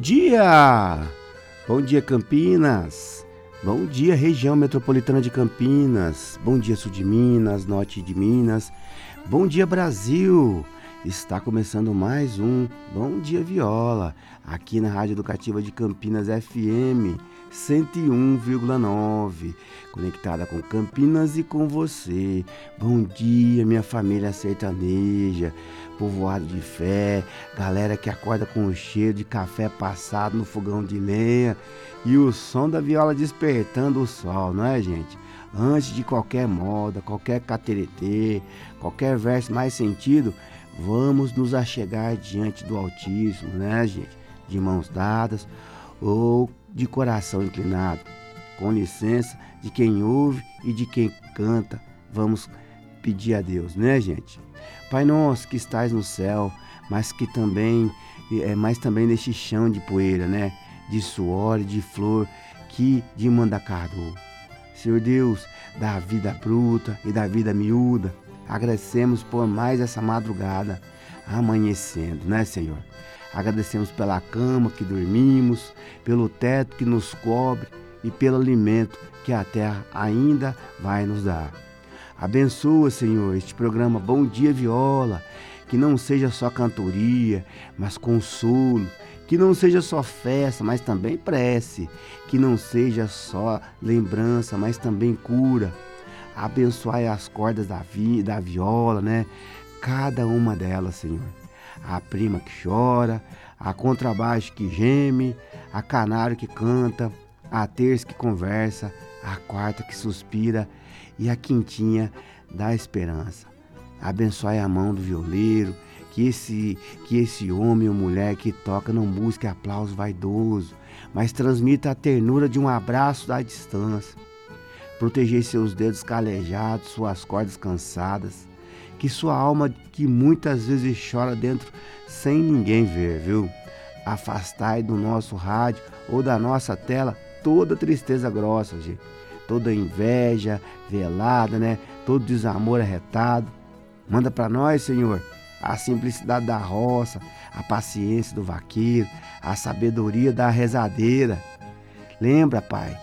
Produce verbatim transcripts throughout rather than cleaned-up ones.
dia! Bom dia, Campinas! Bom dia, região metropolitana de Campinas! Bom dia, sul de Minas, norte de Minas! Bom dia, Brasil! Está começando mais um Bom Dia Viola, aqui na Rádio Educativa de Campinas F M cento e um vírgula nove, conectada com Campinas e com você. Bom dia, minha família sertaneja, povoado de fé, galera que acorda com o cheiro de café passado no fogão de lenha e o som da viola despertando o sol, não é, gente? Antes de qualquer moda, qualquer cateretê, qualquer verso mais sentido, vamos nos achegar diante do Altíssimo, né, gente? De mãos dadas ou de coração inclinado. Com licença de quem ouve e de quem canta, vamos pedir a Deus, né, gente? Pai nosso que estás no céu, mas que também, é, mas também neste chão de poeira, né? De suor e de flor que de mandacaru. Senhor Deus, da vida bruta e da vida miúda, agradecemos por mais essa madrugada amanhecendo, né, Senhor? Agradecemos pela cama que dormimos, pelo teto que nos cobre e pelo alimento que a terra ainda vai nos dar. Abençoa, Senhor, este programa Bom Dia Viola, que não seja só cantoria, mas consolo, que não seja só festa, mas também prece, que não seja só lembrança, mas também cura. Abençoai as cordas da, vi, da viola, né? Cada uma delas, Senhor. A prima que chora, a contrabaixo que geme, a canário que canta, a terça que conversa, a quarta que suspira e a quintinha da esperança. Abençoai a mão do violeiro, que esse, que esse homem ou mulher que toca não busque aplauso vaidoso, mas transmita a ternura de um abraço à distância. Proteger seus dedos calejados, suas cordas cansadas, que sua alma que muitas vezes chora dentro sem ninguém ver, viu? Afastai do nosso rádio ou da nossa tela toda tristeza grossa, gente. Toda inveja velada, né? Todo desamor arretado. Manda para nós, Senhor, a simplicidade da roça, a paciência do vaqueiro, a sabedoria da rezadeira. Lembra, Pai,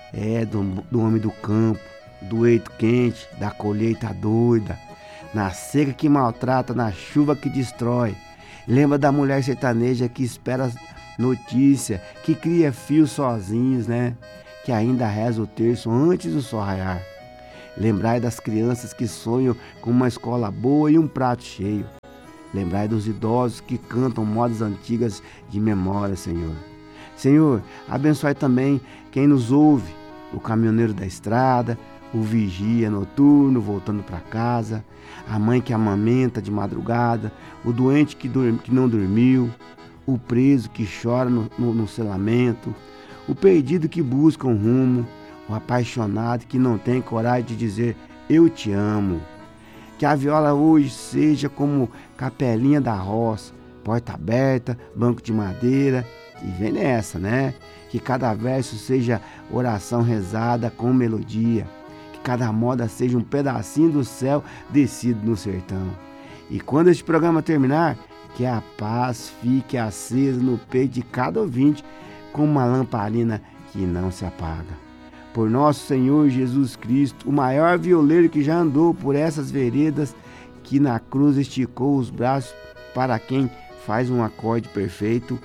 é do, do homem do campo, do eito quente, da colheita doida, na seca que maltrata, na chuva que destrói. Lembra da mulher sertaneja que espera notícia, que cria fios sozinhos, né? Que ainda reza o terço antes do sol raiar. Lembrai das crianças que sonham com uma escola boa e um prato cheio. Lembrai dos idosos que cantam modas antigas de memória, Senhor. Senhor, abençoe também quem nos ouve, o caminhoneiro da estrada, o vigia noturno voltando para casa, a mãe que amamenta de madrugada, o doente que, dorme, que não dormiu, o preso que chora no, no, no selamento, o perdido que busca um rumo, o apaixonado que não tem coragem de dizer eu te amo. Que a viola hoje seja como capelinha da roça, porta aberta, banco de madeira, e vem nessa, né? Que cada verso seja oração rezada com melodia, que cada moda seja um pedacinho do céu descido no sertão. E quando este programa terminar, que a paz fique acesa no peito de cada ouvinte, como uma lamparina que não se apaga. Por nosso Senhor Jesus Cristo, o maior violeiro que já andou por essas veredas, que na cruz esticou os braços para quem faz um acorde perfeito.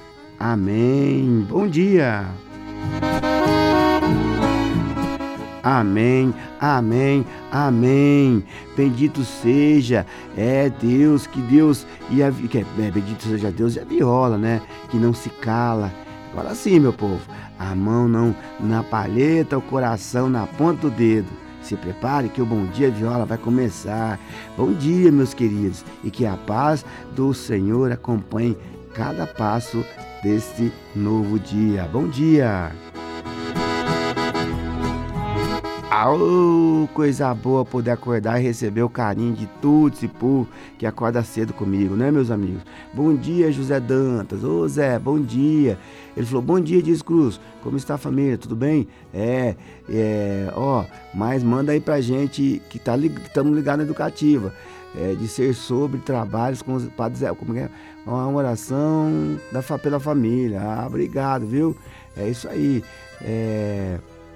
Amém. Bom dia. Amém, amém, amém. Bendito seja, é Deus, que Deus, e a, que é, bendito seja Deus e a viola, né? Que não se cala. Agora sim, meu povo, a mão não na palheta, o coração na ponta do dedo. Se prepare que o Bom Dia Viola vai começar. Bom dia, meus queridos, e que a paz do Senhor acompanhe cada passo deste novo dia. Bom dia! Oh, coisa boa poder acordar e receber o carinho de todo esse povo que acorda cedo comigo, né, meus amigos? Bom dia, José Dantas. Ô, Zé, bom dia. Ele falou, bom dia, Dias Cruz. Como está a família? Tudo bem? É, é, ó, mas manda aí pra gente que tá, estamos ligados na Educativa. é, de ser sobre trabalhos com os padres, como é, uma oração da, pela família. Ah, obrigado, viu? É isso aí. É...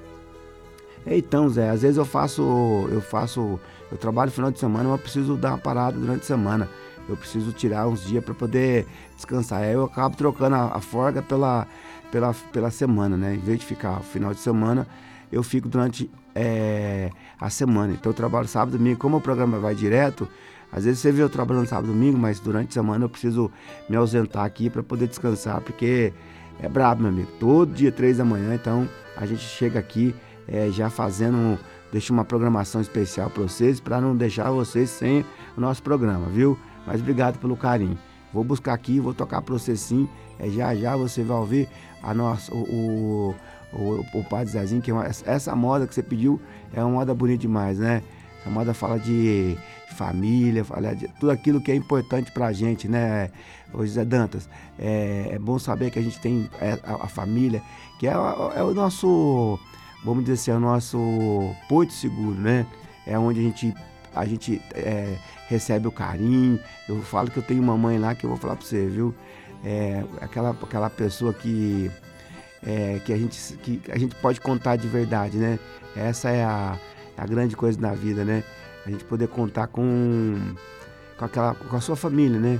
Então, Zé, às vezes eu faço, eu faço, eu trabalho no final de semana, mas eu preciso dar uma parada durante a semana. Eu preciso tirar uns dias para poder descansar. Aí eu acabo trocando a, a folga pela, pela, pela semana, né? Em vez de ficar no final de semana, eu fico durante é, a semana. Então eu trabalho sábado e domingo. Como o programa vai direto, às vezes você vê eu trabalhando sábado e domingo, mas durante a semana eu preciso me ausentar aqui para poder descansar, porque é brabo, meu amigo. Todo dia, três da manhã, então a gente chega aqui é, já fazendo, deixa uma programação especial para vocês, para não deixar vocês sem o nosso programa, viu? Mas obrigado pelo carinho. Vou buscar aqui, vou tocar para você sim. É, já já você vai ouvir a nossa, o, o, o, o Padre Zezinho, que é uma, essa moda que você pediu é uma moda bonita demais, né? Essa moda fala de família, fala de tudo aquilo que é importante pra gente, né, ô José Dantas? É, é bom saber que a gente tem a, a família, que é, é o nosso, vamos dizer assim, é o nosso porto seguro, né? É onde a gente, a gente é, recebe o carinho. Eu falo que eu tenho uma mãe lá que eu vou falar pra você, viu? É, aquela, aquela pessoa que, é, que, a gente, que a gente pode contar de verdade, né? Essa é a, a grande coisa na vida, né? A gente poder contar com, com, aquela, com a sua família, né?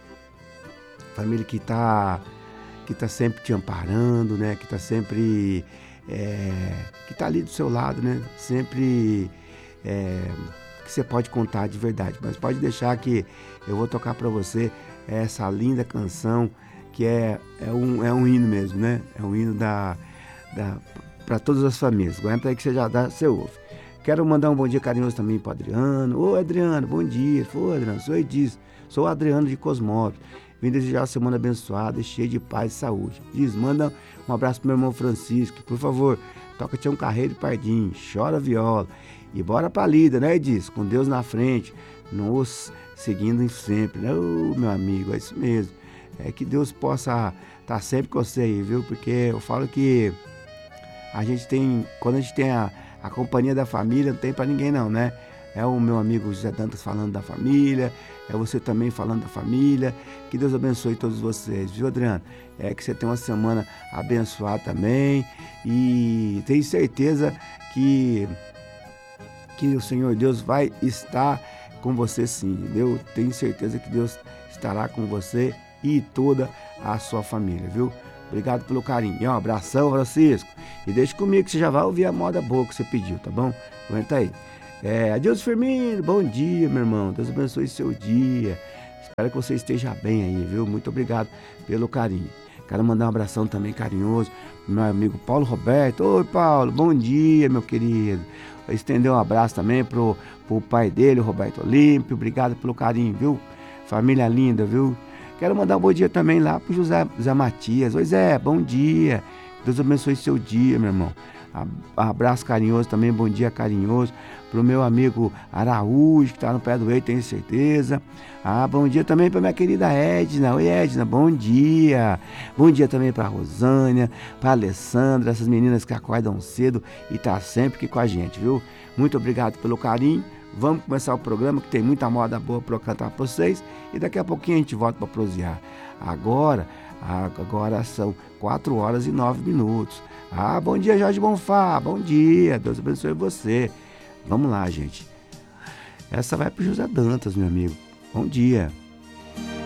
Família que tá, que tá sempre te amparando, né? Que tá sempre... É, que tá ali do seu lado, né? Sempre... É, que você pode contar de verdade. Mas pode deixar que eu vou tocar para você essa linda canção que é, é, um, é um hino mesmo, né? É um hino da, da, para todas as famílias. Aguenta aí que você já dá, você ouve. Quero mandar um bom dia carinhoso também para o Adriano. Ô Adriano, bom dia. Ô Adriano, sou Edis, sou o Adriano de Cosmópolis. Vim desejar uma semana abençoada e cheia de paz e saúde. Diz, manda um abraço pro meu irmão Francisco. Por favor, toca Tião Carreiro e Pardinho, chora viola. E bora pra lida, né, Edis? Com Deus na frente, nos seguindo sempre, né? Ô, meu amigo, é isso mesmo. É que Deus possa estar sempre com você aí, viu? Porque eu falo que a gente tem, quando a gente tem a, a companhia da família, não tem pra ninguém não, né? É o meu amigo José Dantas falando da família, é você também falando da família. Que Deus abençoe todos vocês, viu, Adriano? É que você tenha uma semana abençoada também e tenho certeza que, que o Senhor Deus vai estar com você sim, entendeu? Tenho certeza que Deus estará com você e toda a sua família, viu? Obrigado pelo carinho. E um abração, Francisco. E deixa comigo que você já vai ouvir a moda boa que você pediu, tá bom? Aguenta aí. É, Adeus Firmino, bom dia, meu irmão. Deus abençoe seu dia. Espero que você esteja bem aí, viu? Muito obrigado pelo carinho. Quero mandar um abração também carinhoso pro meu amigo Paulo Roberto. Oi, Paulo, bom dia, meu querido. Vou estender um abraço também pro, pro pai dele, o Roberto Olímpio. Obrigado pelo carinho, viu? Família linda, viu? Quero mandar um bom dia também lá pro José, José Matias. Oi, Zé, bom dia. Deus abençoe seu dia, meu irmão. Abraço carinhoso também, bom dia carinhoso pro meu amigo Araújo, que tá no pé do Eito, tenho certeza. Ah, bom dia também pra minha querida Edna. Oi, Edna, bom dia. Bom dia também pra Rosânia, pra Alessandra, essas meninas que acordam cedo e tá sempre aqui com a gente, viu? Muito obrigado pelo carinho. Vamos começar o programa, que tem muita moda boa para eu cantar para vocês. E daqui a pouquinho a gente volta para prosear. Agora, agora são quatro horas e nove minutos. Ah, bom dia, Jorge Bonfá. Bom dia, Deus abençoe você. Vamos lá, gente. Essa vai pro José Dantas, meu amigo. Bom dia.